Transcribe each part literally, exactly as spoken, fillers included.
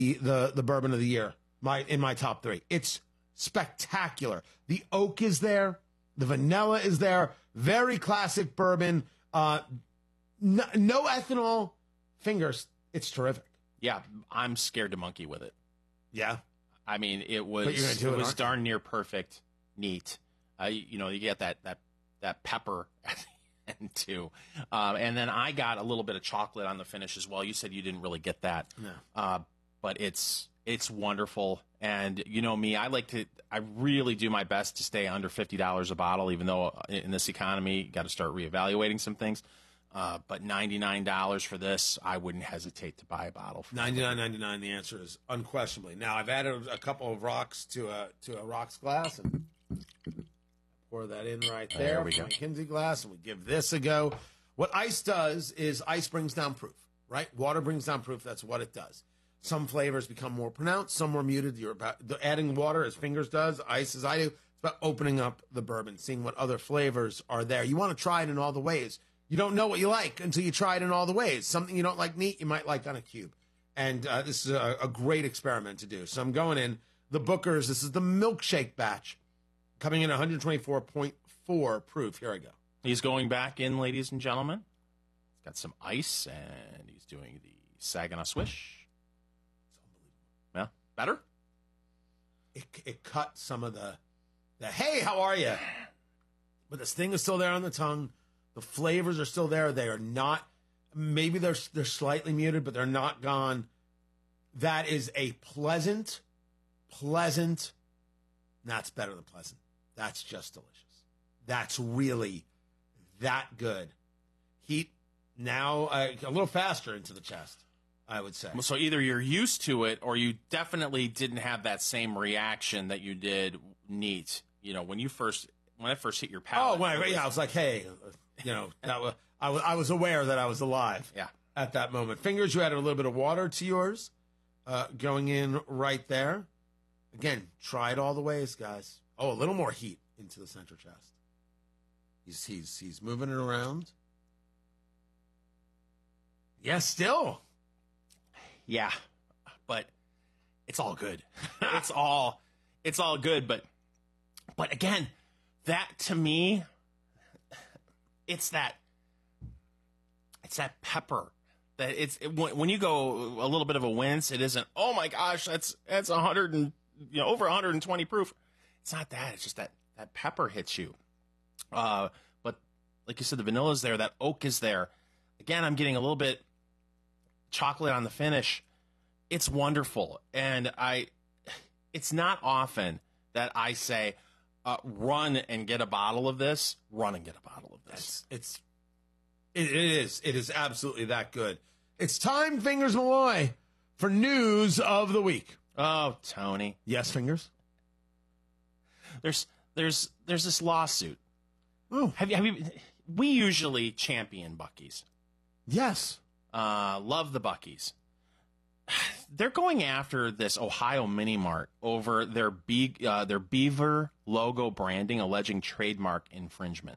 the, the the bourbon of the year. My in my top three. It's spectacular. The oak is there. The vanilla is there. Very classic bourbon. Uh, no, no ethanol. Fingers. It's terrific. Yeah, I'm scared to monkey with it. Yeah. I mean, it was But you're gonna do it it, was aren't you? darn near perfect, neat. Uh, you, you know, you get that that that pepper at the end too, um, and then I got a little bit of chocolate on the finish as well. You said you didn't really get that, No. uh, but it's it's wonderful. And you know me, I like to, I really do my best to stay under fifty dollars a bottle, even though in this economy, you got to start reevaluating some things. Uh, but ninety-nine dollars for this, I wouldn't hesitate to buy a bottle. For ninety-nine ninety-nine. The answer is unquestionably. Now I've added a couple of rocks to a to a rocks glass and pour that in right there. There we for go. my Kinsey glass, and we give this a go. What ice does is ice brings down proof, right? Water brings down proof. That's what it does. Some flavors become more pronounced, some more muted. You're about the, adding water as fingers does, ice as I do. It's about opening up the bourbon, seeing what other flavors are there. You want to try it in all the ways. You don't know what you like until you try it in all the ways. Something you don't like neat, you might like on a cube. And uh, this is a, a great experiment to do. So I'm going in the Booker's. This is the milkshake batch, coming in one twenty-four point four proof. Here I go. He's going back in, ladies and gentlemen. He's got some ice, and he's doing the Saginaw Swish. It's unbelievable. Yeah, better? It, it cut some of the, the, hey, how are you? But the sting is still there on the tongue. The flavors are still there. They are not, maybe they're, they're slightly muted, but they're not gone. That is a pleasant, pleasant, that's better than pleasant. That's just delicious. That's really that good. Heat now uh, a little faster into the chest, I would say. So either you're used to it, or you definitely didn't have that same reaction that you did neat. You know, when you first, when I first hit your palate. Oh, well, yeah, I was like, hey, uh, you know, that was, I was I was aware that I was alive. Yeah. At that moment. Fingers, you added a little bit of water to yours, uh, going in right there. Again, try it all the ways, guys. Oh, a little more heat into the central chest. He's he's he's moving it around. Yes, still. Yeah, but it's all good. it's all it's all good, but but again, that to me, it's that it's that pepper that it's it, when, when you go a little bit of a wince, it isn't, oh my gosh, that's that's one hundred and you know over one hundred twenty proof. It's not that. It's just that that pepper hits you. Uh, but like you said, the vanilla is there, that oak is there. Again, I'm getting a little bit chocolate on the finish. It's wonderful, and I. It's not often that I say, uh, "Run and get a bottle of this." Run and get a bottle of this. It's it, it is it is absolutely that good. It's time, Fingers Malloy, for news of the week. Oh, Tony. Yes, Fingers. There's there's there's this lawsuit. Oh, Have you have you? We usually champion Buc-ee's. yes. Uh, love the Buc-ee's. They're going after this Ohio Mini Mart over their be- uh, their Beaver logo branding, alleging trademark infringement.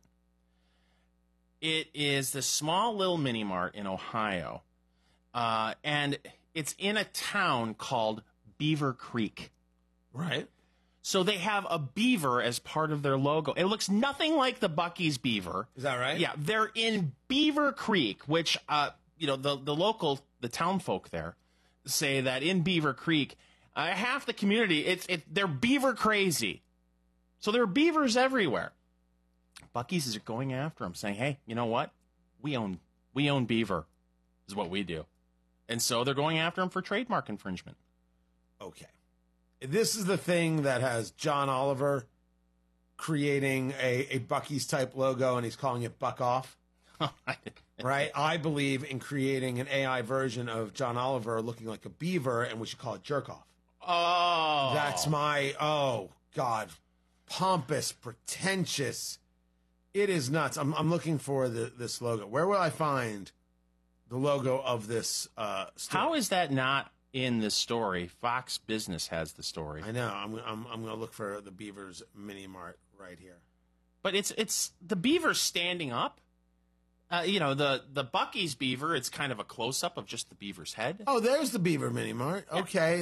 It is this small little mini mart in Ohio, uh, and it's in a town called Beaver Creek. Right. So they have a beaver as part of their logo. It looks nothing like the Buc-ee's beaver. Is that right? Yeah, they're in Beaver Creek, which uh, you know the the local the town folk there say that in Beaver Creek, uh, half the community it's it they're beaver crazy. So there are beavers everywhere. Buc-ee's is going after them, saying, "Hey, you know what? We own we own beaver, is what we do," and so they're going after them for trademark infringement. Okay. This is the thing that has John Oliver creating a, a Buc-ee's type logo, and he's calling it Buck Off. Right? I believe in creating an A I version of John Oliver looking like a beaver, and we should call it Jerk Off. Oh, That's my, oh, God, pompous, pretentious. It is nuts. I'm, I'm looking for the, this logo. Where will I find the logo of this uh, story? How is that not in the story? Fox Business has the story. I know. I'm, I'm, I'm going to look for the Beaver's Mini Mart right here. But it's it's the beaver standing up. Uh, you know, the, the Buc-ee's beaver, it's kind of a close-up of just the beaver's head. Oh, there's the Beaver Mini Mart. Okay.